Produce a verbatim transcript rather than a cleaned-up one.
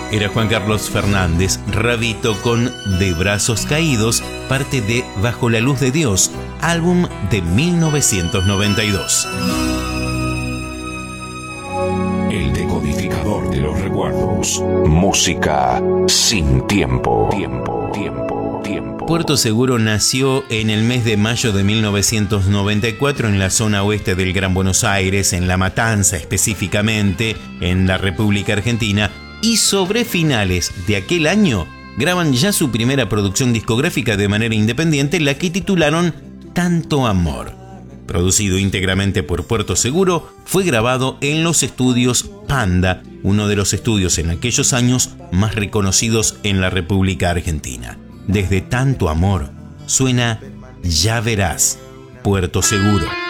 Era Juan Carlos Fernández, Rabito, con De Brazos Caídos, parte de Bajo la Luz de Dios, álbum de mil novecientos noventa y dos. El decodificador de los recuerdos. Música sin tiempo. Tiempo, tiempo, tiempo. Puerto Seguro nació en el mes de mayo de mil novecientos noventa y cuatro en la zona oeste del Gran Buenos Aires, en La Matanza específicamente, en la República Argentina, y sobre finales de aquel año graban ya su primera producción discográfica de manera independiente, la que titularon Tanto Amor. Producido íntegramente por Puerto Seguro, fue grabado en los estudios Panda, uno de los estudios en aquellos años más reconocidos en la República Argentina. Desde Tanto Amor suena Ya Verás, Puerto Seguro.